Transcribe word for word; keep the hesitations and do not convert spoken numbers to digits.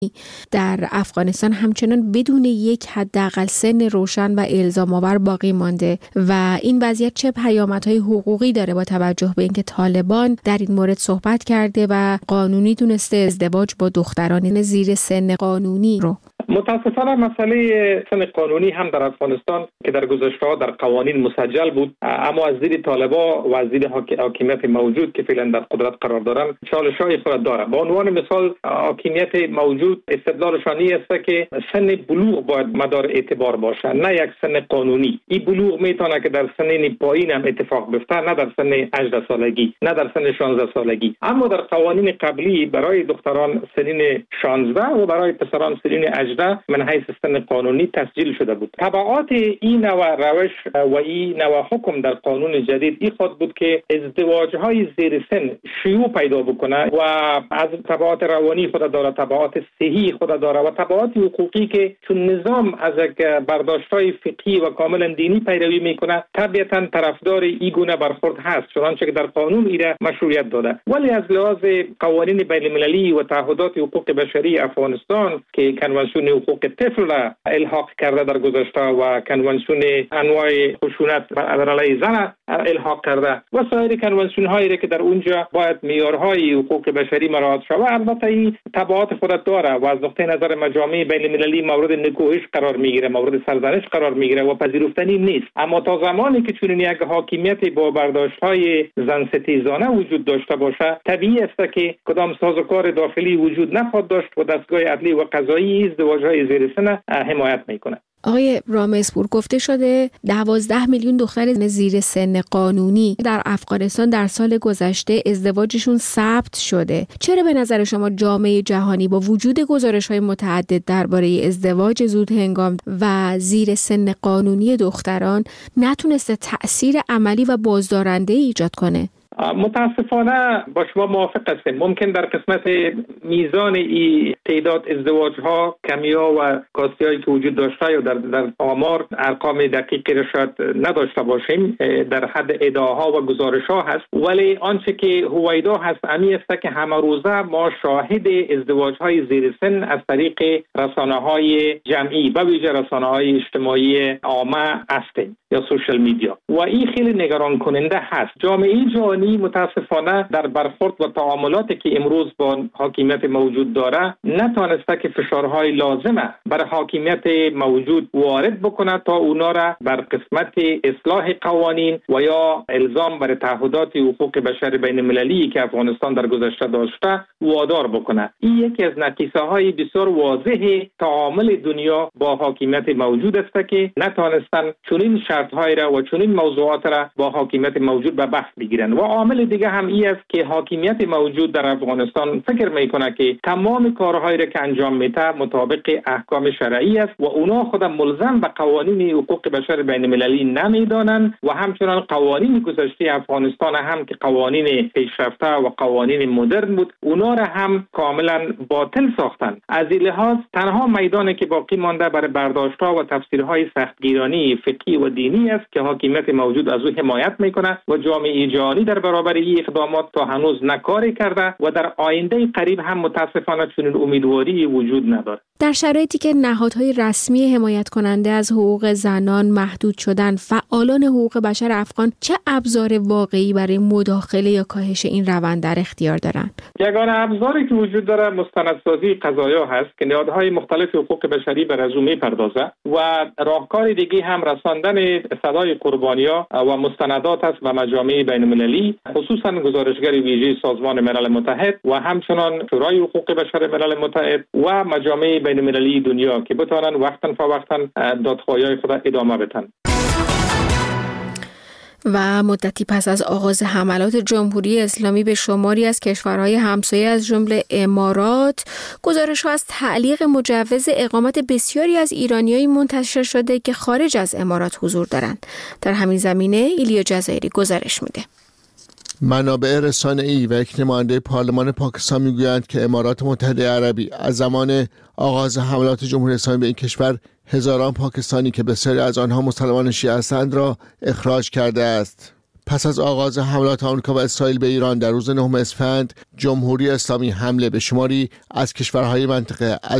در افغانستان همچنان بدون یک حداقل سن روشن و الزام آور باقی مانده و این وضعیت چه پیامدهای حقوقی داره با توجه به اینکه طالبان در این مورد صحبت کرده و قانونی دونسته ازدواج با دختران زیر سن قانونی رو؟ متاسفانه مسئله سن قانونی هم در افغانستان که در گذشته در قوانین مسجل بود، اما از دید طالبا و از دید حاکمیت موجود که فعلا در قدرت قرار دارن چالش‌های خود داره. به عنوان مثال حاکمیت موجود استدلالشان است که سن بلوغ باید مدار اعتبار باشه، نه یک سن قانونی. این بلوغ میتونه که در سن پایین هم اتفاق بیفته، نه در سن هجده سالگی، نه در سن شانزده سالگی. اما در قوانین قبلی برای دختران سنین شانزده و برای پسران سنین هجده من حیث سن قانونی تسجیل شده بود. تبعات این نوع روش و این نوع حکم در قانون جدید این خود بود که ازدواج های زیر سن شیوع پیدا بکنه و از تبعات روانی خود داره، تبعات صحی خود داره و تبعات حقوقی که چون نظام از یک برداشت های فقهی و کاملا دینی پیروی میکنه طبیعتا طرفدار این گونه برخورد هست، چنانچه که در قانون ایره مشروعیت داده. ولی از لحاظ قوانین بین المللی و تعهدات حقوق بشری افغانستان که کنوانسیون حقوق طفل را الحاق کرده در گذشته و کنوانسیون انواع خشونت بر علیه زن الحاق کرده و سایر کنوانسیون هایی که در اونجا باید معیارهای حقوق بشری مراعات شود، البته این تبعات خودت داره و از نقطه نظر مجامع بین المللی مورد نکوهش قرار میگیره، مورد سرزنش قرار میگیره و پذیرفتنی نیست. اما تا زمانی که چنین یک حاکمیت با برداشت های زن ستیزانه وجود داشته باشه، طبیعی است که کدام سازوکار داخلی وجود نخواهد داشت و دستگاه عدلی و قضایی ازدواج‌های زیر سن حمایت میکنه. آقای رامزپور، گفته شده دوازده میلیون دختر زیر سن قانونی در افغانستان در سال گذشته ازدواجشون ثبت شده. چرا به نظر شما جامعه جهانی با وجود گزارش‌های متعدد درباره ازدواج زود هنگام و زیر سن قانونی دختران نتونسته تأثیر عملی و بازدارنده ایجاد کنه؟ متاسفانه با شما موافق هستیم. ممکن در قسمت میزان ای تعداد ازدواج ها کمی ها و کاستی هایی که وجود داشته یا در, در آمار ارقام دقیقی را شاید نداشته باشیم، در حد ادعاها و گزارش ها هست، ولی آنچه که هویدا هست امی است که همه روزه ما شاهد ازدواج های زیر سن از طریق رسانه های جمعی و ویژه رسانه های اجتماعی عامه هستیم یا سوشال میدیا و این خیلی نگران کننده هست. جامعه جهانی متاسفانه در برخورد و تعاملاتی که امروز با حاکمیت موجود داره نتوانسته که فشارهای لازمه برای حاکمیت موجود وارد بکنه تا اونا را بر قسمت اصلاح قوانین و یا الزام بر تعهدات حقوق بشر بین المللی که افغانستان در گذشته داشته وادار بکنه. این یکی از نقیصه های بسیار واضح تعامل دنیا با حاکمیت موجود است که نتوانستن چنین شرط های را و چنین موضوعات را با حاکمیت موجود به بحث بگیرن. و عامل دیگه هم این است که حاکمیت موجود در افغانستان فکر میکنه که تمام کارهایی را که انجام میده مطابق احکام شرعی است و اونا خودم ملزم به قوانین حقوق بشر بین المللی نمیدانند و همچنان قوانین گذشته افغانستان هم که قوانین پیشرفته و قوانین مدرن بود اونا را هم کاملا باطل ساختن. از این لحاظ تنها میدانی که باقی مانده برای برداشت‌ها و تفسیرهای سختگیرانه فقهی و دینی است که حاکمیت موجود از او حمایت میکنه و جامعه جهانی در برابر این اقدامات تا هنوز نکاری کرده و در آینده قریب هم متاسفانه چنین امیدواری وجود نداره. در شرایطی که نهادهای رسمی حمایت کننده از حقوق زنان محدود شدن، فعالان حقوق بشر افغان چه ابزار واقعی برای مداخله یا کاهش این روند در اختیار دارند؟ یگانه ابزاری که وجود داره مستندسازی قضایا هست که نهادهای مختلف حقوق بشری بر از اون میپردازه و راهکار دیگه هم رساندن صدای قربانی‌ها و مستندات است و مجامع بین المللی، خصوصا گزارشگر ویژه سازمان ملل متحد و همچنان شورای حقوق بشر ملل متحد و مجامع بین المللی دنیا که بتوانند وقتا فوقتا دادخواهی‌های خود ادامه بدن. و مدتی پس از آغاز حملات جمهوری اسلامی به شماری از کشورهای همسایه از جمله امارات، گزارش‌ها از تعلیق مجوز اقامت بسیاری از ایرانیایی منتشر شده که خارج از امارات حضور دارند. در همین زمینه ایلیا جزایری گزارش میده. منابع رسانه‌ای و یک نماینده پارلمان پاکستان میگویند که امارات متحده عربی از زمان آغاز حملات جمهوری اسلامی به این کشور هزاران پاکستانی که بسیاری از آنها مسلمان شیعه هستند را اخراج کرده است. پس از آغاز حملات آمریکا و اسرائیل به ایران در روز نهم اسفند، جمهوری اسلامی حمله به شماری از کشورهای منطقه از